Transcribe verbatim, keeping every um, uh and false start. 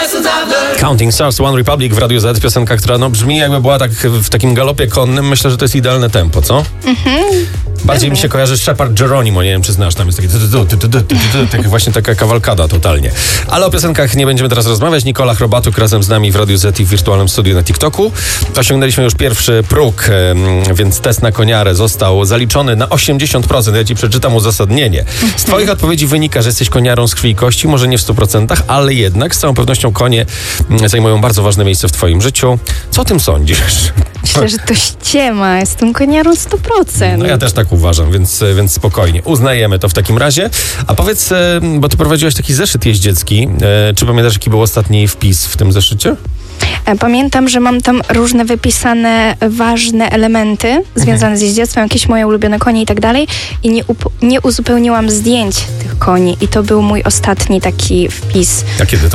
Counting Stars, One Republic w Radiu Z, piosenka, która no, brzmi jakby była tak w takim galopie konnym. Myślę, że to jest idealne tempo, co? Mhm. Bardziej mi się kojarzy Shepard Geronimo, nie wiem czy znasz, tam jest takie tak właśnie taka kawalkada totalnie. Ale o piosenkach nie będziemy teraz rozmawiać. Nikola Chrobatuk razem z nami w Radiu Z i w wirtualnym studiu na TikToku. Osiągnęliśmy już pierwszy próg, więc test na koniarę został zaliczony na osiemdziesiąt procent. Ja ci przeczytam uzasadnienie. Z twoich odpowiedzi wynika, że jesteś koniarą z krwi i kości, może nie w stu procentach, ale jednak z całą pewnością konie zajmują bardzo ważne miejsce w twoim życiu. Co o tym sądzisz? Myślę, że to ściema. Jestem koniarą sto procent. No ja też tak uważam, więc, więc spokojnie. Uznajemy to w takim razie. A powiedz, bo ty prowadziłaś taki zeszyt jeździecki. Czy pamiętasz, jaki był ostatni wpis w tym zeszycie? Pamiętam, że mam tam różne wypisane ważne elementy związane z jeździectwem, jakieś moje ulubione konie i tak dalej. I nie, up- nie uzupełniłam zdjęć tych koni. I to był mój ostatni taki wpis. A kiedy to